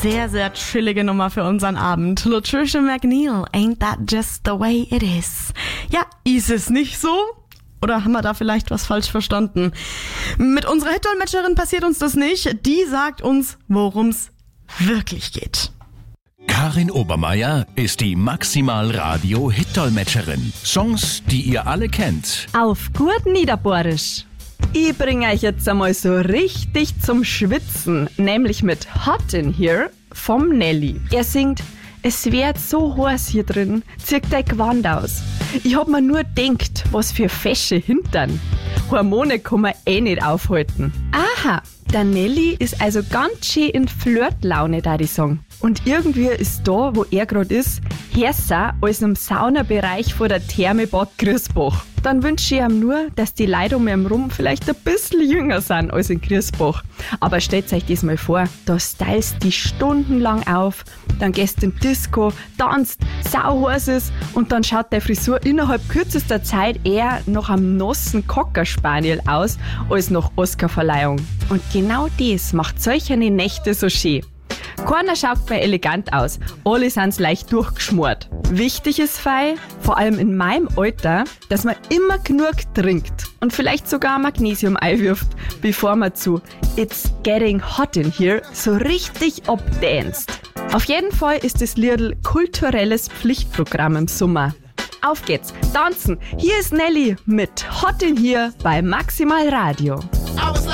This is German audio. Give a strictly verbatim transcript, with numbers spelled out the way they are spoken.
Sehr, sehr chillige Nummer für unseren Abend. Latricia McNeil, Ain't That Just the Way It Is. Ja, ist es nicht so? Oder haben wir da vielleicht was falsch verstanden? Mit unserer Hit-Dolmetscherin passiert uns das nicht. Die sagt uns, worum es wirklich geht. Karin Obermeier ist die Maximal-Radio-Hit-Dolmetscherin. Songs, die ihr alle kennt. Auf gut Niederbohrisch. Ich bringe euch jetzt einmal so richtig zum Schwitzen, nämlich mit Hot in Here vom Nelly. Er singt: Es wird so heiß hier drin, zieht dein Gewand aus. Ich hab mir nur gedacht, was für fesche Hintern. Hormone kann man eh nicht aufhalten. Aha, der Nelly ist also ganz schön in Flirtlaune, da ich sagen. Und irgendwie ist da, wo er gerade ist, härter als im Saunabereich vor der Therme Bad Griesbach. Dann wünsche ich ihm nur, dass die Leute um ihn rum vielleicht ein bisschen jünger sind als in Griesbach. Aber stellt euch das mal vor, da stylst die stundenlang auf, dann gehst in Disco, tanzt, sauheiß ist und dann schaut der Frisur innerhalb kürzester Zeit eher nach einem nassen Cockerspaniel aus als nach Oscarverleihung. Und genau das macht solche Nächte so schön. Keiner schaut mehr elegant aus, alle sind's leicht durchgeschmort. Wichtig ist fei, vor allem in meinem Alter, dass man immer genug trinkt und vielleicht sogar Magnesium einwirft, bevor man zu It's Getting Hot in Here so richtig abdanzt. Auf jeden Fall ist das Liedl kulturelles Pflichtprogramm im Sommer. Auf geht's, tanzen, hier ist Nelly mit Hot in Here bei Maximal Radio.